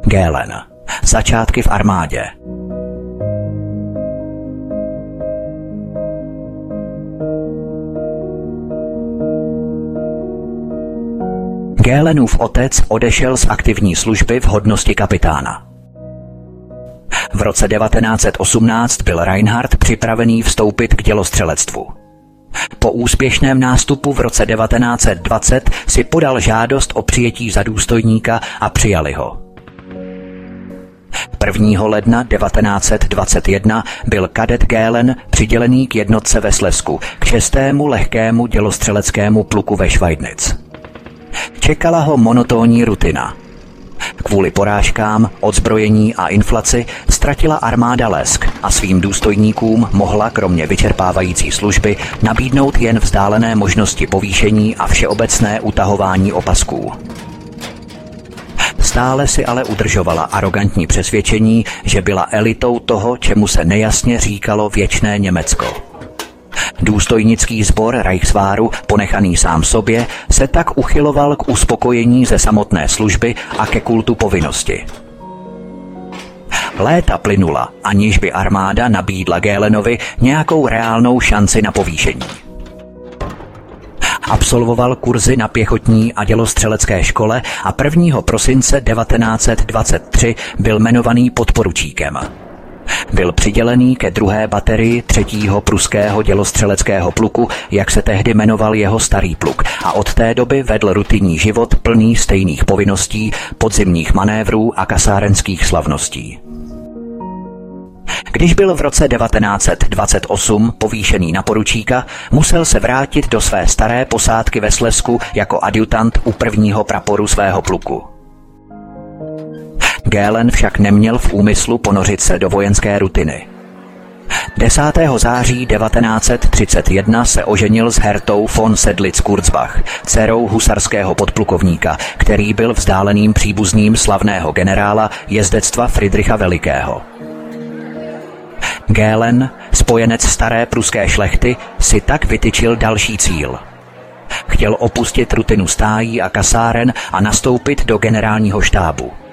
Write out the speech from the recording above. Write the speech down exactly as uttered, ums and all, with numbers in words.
Gehlen. Začátky v armádě. Gehlenův otec odešel z aktivní služby v hodnosti kapitána. V roce devatenáct set osmnáct byl Reinhard připravený vstoupit k dělostřelectvu. Po úspěšném nástupu v roce devatenáct set dvacet si podal žádost o přijetí za důstojníka a přijali ho. prvního ledna devatenáct set dvacet jedna byl kadet Gehlen přidělený k jednotce ve Slezsku, k šestému lehkému dělostřeleckému pluku ve Schweidnitz. Čekala ho monotónní rutina. Kvůli porážkám, odzbrojení a inflaci ztratila armáda lesk a svým důstojníkům mohla kromě vyčerpávající služby nabídnout jen vzdálené možnosti povýšení a všeobecné utahování opasků. Stále si ale udržovala arogantní přesvědčení, že byla elitou toho, čemu se nejasně říkalo věčné Německo. Důstojnický sbor Reichswehru, ponechaný sám sobě, se tak uchyloval k uspokojení ze samotné služby a ke kultu povinnosti. Léta plynula, aniž by armáda nabídla Gehlenovi nějakou reálnou šanci na povýšení. Absolvoval kurzy na pěchotní a dělostřelecké škole a prvního prosince devatenáct set dvacet tři byl jmenovaný podporučíkem. Byl přidělený ke druhé baterii třetího pruského dělostřeleckého pluku, jak se tehdy jmenoval jeho starý pluk, a od té doby vedl rutinní život plný stejných povinností, podzimních manévrů a kasárenských slavností. Když byl v roce devatenáct set dvacet osm povýšený na poručíka, musel se vrátit do své staré posádky ve Slezsku jako adjutant u prvního praporu svého pluku. Gehlen však neměl v úmyslu ponořit se do vojenské rutiny. desátého září devatenáct set třicet jedna se oženil s Hertou von Sedlitz-Kurzbach, dcerou husarského podplukovníka, který byl vzdáleným příbuzným slavného generála jezdectva Friedricha Velikého. Gehlen, spojenec staré pruské šlechty, si tak vytyčil další cíl. Chtěl opustit rutinu stájí a kasáren a nastoupit do generálního štábu.